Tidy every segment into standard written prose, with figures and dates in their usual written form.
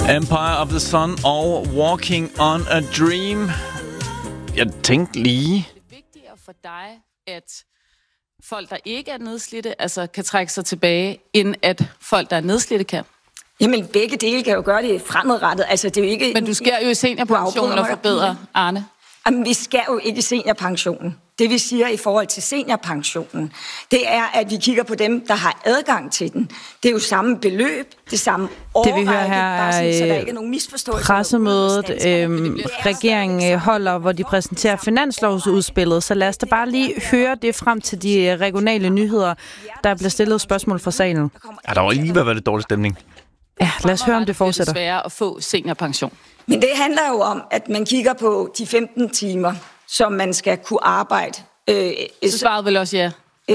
Empire of the Sun og Walking on a Dream. Jeg tænkte lige... Det er vigtigere for dig, at folk, der ikke er nedslidte, altså kan trække sig tilbage, end at folk, der er nedslidte, kan? Jamen, begge dele kan jo gøre det fremadrettet. Altså, det er jo ikke... Men du skærer jo i seniorpensionen og forbedrer, Arne. Jamen, vi skal jo ikke i seniorpensionen. Det vi siger i forhold til seniorpensionen, det er, at vi kigger på dem, der har adgang til den. Det er jo samme beløb, det samme årrække. Det vi hører her er så der ikke er nogen misforståelse. Pressemødet, regeringen holder, hvor de præsenterer finanslovsudspillet. Så lad os da bare lige høre det frem til de regionale nyheder, der bliver stillet spørgsmål fra salen. Ja, der var lige været lidt dårlig stemning. Ja, lad os høre, om det fortsætter. Det er sværere at få seniorpension. Men det handler jo om, at man kigger på de 15 timer, som man skal kunne arbejde. Så svarede vel også ja?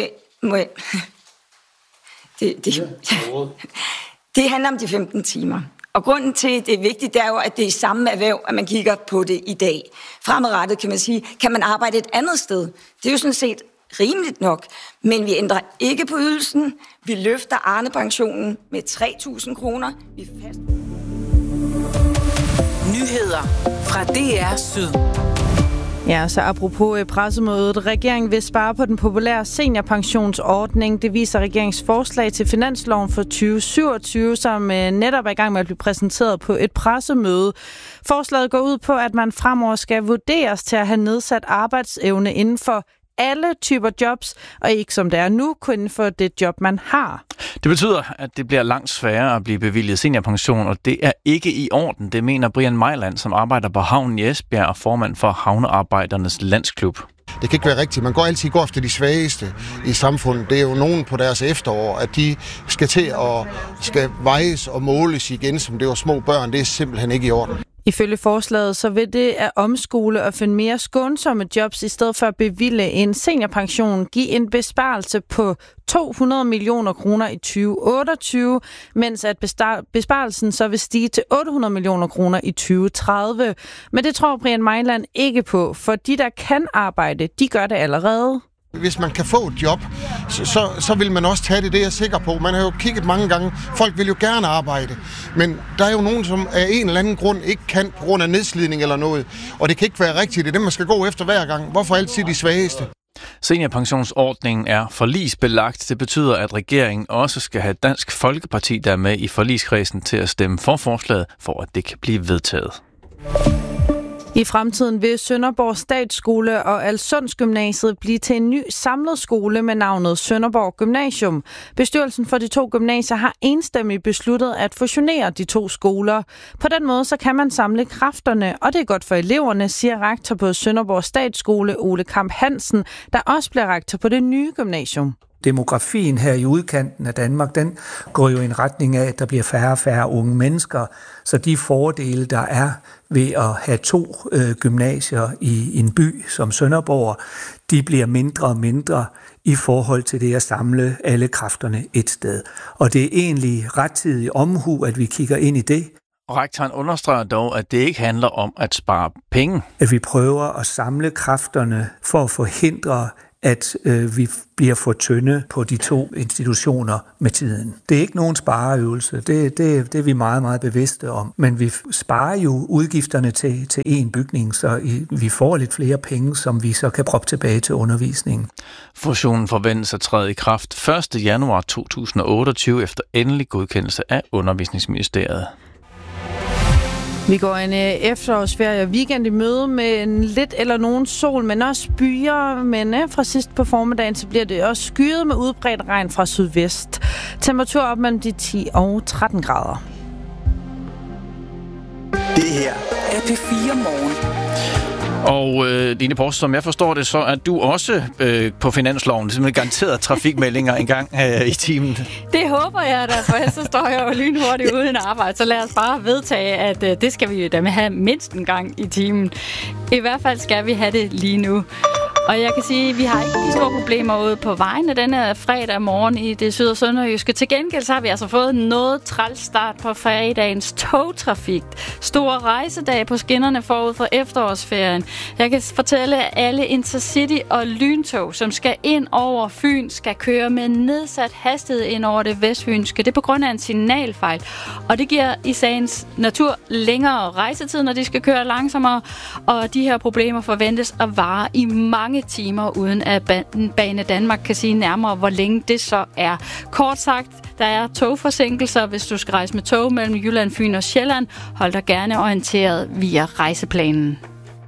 Det handler om de 15 timer. Og grunden til, at det er vigtigt, det er jo, at det er i samme erhverv, at man kigger på det i dag. Fremadrettet kan man sige, kan man arbejde et andet sted? Det er jo sådan set rimeligt nok, men vi ændrer ikke på ydelsen. Vi løfter Arne-pensionen med 3.000 kroner. Nyheder fra DR Syd. Ja, så apropos pressemødet. Regeringen vil spare på den populære seniorpensionsordning. Det viser regeringens forslag til finansloven for 2027, som netop er i gang med at blive præsenteret på et pressemøde. Forslaget går ud på, at man fremover skal vurderes til at have nedsat arbejdsevne inden for alle typer jobs, og ikke som det er nu, kun inden for det job, man har. Det betyder, at det bliver langt sværere at blive bevilget seniorpension, og det er ikke i orden. Det mener Brian Mejland, som arbejder på havnen i Esbjerg og formand for Havnearbejdernes Landsklub. Det kan ikke være rigtigt. Man går altid efter de svageste i samfundet. Det er jo nogen på deres efterår, at de skal til at skal vejes og måles igen, som det var små børn. Det er simpelthen ikke i orden. Ifølge forslaget så vil det at omskole og finde mere skånsomme jobs i stedet for at bevilge en seniorpension give en besparelse på 200 millioner kroner i 2028, mens at besparelsen så vil stige til 800 millioner kroner i 2030. Men det tror Brian Mejland ikke på, for de, der kan arbejde, de gør det allerede. Hvis man kan få et job, så vil man også tage det, det er jeg sikker på. Man har jo kigget mange gange, folk vil jo gerne arbejde, men der er jo nogen, som af en eller anden grund ikke kan på grund af nedslidning eller noget, og det kan ikke være rigtigt, det er det, man skal gå efter hver gang. Hvorfor altid de svageste? Seniorpensionsordningen er forligsbelagt. Det betyder, at regeringen også skal have Dansk Folkeparti, der er med i forligskredsen til at stemme for forslaget, for at det kan blive vedtaget. I fremtiden vil Sønderborg Statsskole og Alsunds Gymnasiet blive til en ny samlet skole med navnet Sønderborg Gymnasium. Bestyrelsen for de to gymnasier har enstemmigt besluttet at fusionere de to skoler. På den måde så kan man samle kræfterne, og det er godt for eleverne, siger rektor på Sønderborg Statsskole Ole Kamp Hansen, der også bliver rektor på det nye gymnasium. Demografien her i udkanten af Danmark, den går jo i en retning af, at der bliver færre og færre unge mennesker. Så de fordele, der er ved at have to gymnasier i en by som Sønderborg, de bliver mindre og mindre i forhold til det at samle alle kræfterne et sted. Og det er egentlig rettidig omhu, at vi kigger ind i det. Rektoren understreger dog, at det ikke handler om at spare penge. At vi prøver at samle kræfterne for at forhindre, at vi bliver for tynde på de to institutioner med tiden. Det er ikke nogen spareøvelse, det er vi meget, meget bevidste om. Men vi sparer jo udgifterne til én bygning, så vi får lidt flere penge, som vi så kan proppe tilbage til undervisningen. Fusionen forventes at træde i kraft 1. januar 2028 efter endelig godkendelse af Undervisningsministeriet. Vi går en efterårsferie og weekend i møde med en lidt eller nogen sol, men også byer. Men fra sidst på formiddagen, så bliver det også skyet med udbredt regn fra sydvest. Temperatur op mellem de 10 og 13 grader. Det her er P4 Morgen. Og Line Post, som jeg forstår det, så er du også på finansloven, simpelthen garanteret trafikmeldinger en gang i timen. Det håber jeg da, for ellers så står jeg jo lynhurtigt uden arbejde. Så lad os bare vedtage, at det skal vi jo da have mindst en gang i timen. I hvert fald skal vi have det lige nu. Og jeg kan sige, at vi har ikke de store problemer ude på vejene denne fredag morgen i det syd- og sønderjyske. Til gengæld så har vi altså fået noget træls start på fredagens togtrafik. Store rejsedag på skinnerne forud for efterårsferien. Jeg kan fortælle, at alle Intercity og lyntog, som skal ind over Fyn, skal køre med nedsat hastighed ind over det vestfynske. Det er på grund af en signalfejl. Og det giver i sagens natur længere rejsetid, når de skal køre langsommere. Og de her problemer forventes at vare i mange timer, uden at Bane Danmark kan sige nærmere, hvor længe det så er. Kort sagt, der er togforsinkelser, hvis du skal rejse med tog mellem Jylland, Fyn og Sjælland. Hold dig gerne orienteret via rejseplanen.